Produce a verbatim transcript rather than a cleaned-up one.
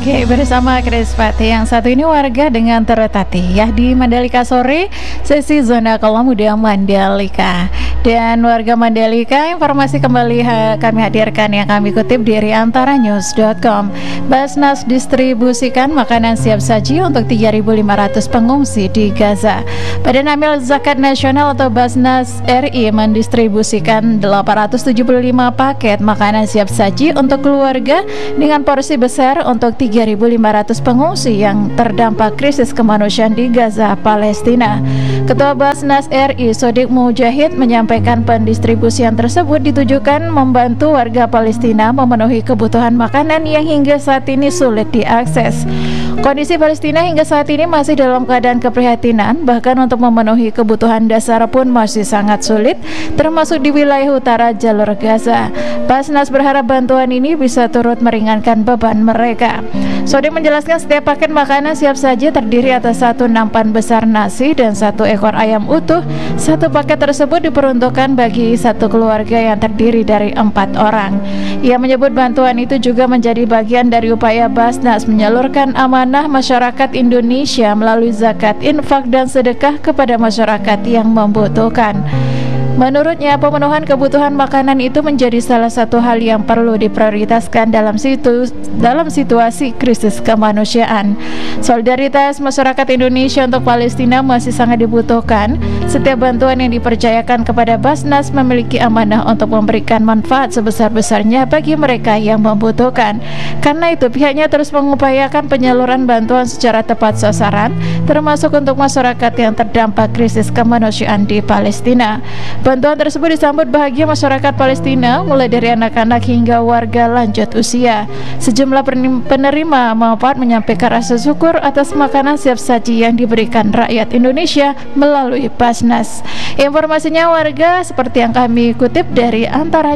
Oke, bersama Chris Pati. Yang satu ini warga dengan tertati ya di Mandalika sore, sesi zona Kaulah Muda Mandalika. Dan warga Mandalika, informasi kembali ha, kami hadirkan yang kami kutip dari antara news dot com. Basnas distribusikan makanan siap saji untuk tiga ribu lima ratus pengungsi di Gaza. Badan Amil Zakat Nasional atau Basnas R I mendistribusikan delapan ratus tujuh puluh lima paket makanan siap saji untuk keluarga dengan porsi besar untuk tiga ribu lima ratus pengungsi yang terdampak krisis kemanusiaan di Gaza, Palestina. Ketua Basnas R I Sodik Mujahid menyampaikan pendistribusian tersebut ditujukan membantu warga Palestina memenuhi kebutuhan makanan yang hingga saat ini sulit diakses. Kondisi Palestina hingga saat ini masih dalam keadaan keprihatinan, bahkan untuk memenuhi kebutuhan dasar pun masih sangat sulit, termasuk di wilayah utara jalur Gaza. Basnas berharap bantuan ini bisa turut meringankan beban mereka. Sodik menjelaskan setiap paket makanan siap saji terdiri atas satu nampan besar nasi dan satu ekor ayam utuh. Satu paket tersebut diperuntukkan bagi satu keluarga yang terdiri dari empat orang. Ia menyebut bantuan itu juga menjadi bagian dari upaya Basnas menyalurkan amanah masyarakat Indonesia melalui zakat, infak, dan sedekah kepada masyarakat yang membutuhkan. Menurutnya, pemenuhan kebutuhan makanan itu menjadi salah satu hal yang perlu diprioritaskan dalam situ, dalam situasi krisis kemanusiaan. Solidaritas masyarakat Indonesia untuk Palestina masih sangat dibutuhkan. Setiap bantuan yang dipercayakan kepada Basnas memiliki amanah untuk memberikan manfaat sebesar-besarnya bagi mereka yang membutuhkan. Karena itu, pihaknya terus mengupayakan penyaluran bantuan secara tepat sasaran, termasuk untuk masyarakat yang terdampak krisis kemanusiaan di Palestina. Bantuan tersebut disambut bahagia masyarakat Palestina, mulai dari anak-anak hingga warga lanjut usia. Sejumlah penerima manfaat menyampaikan rasa syukur atas makanan siap saji yang diberikan rakyat Indonesia melalui Basnas. Informasinya warga seperti yang kami kutip dari antara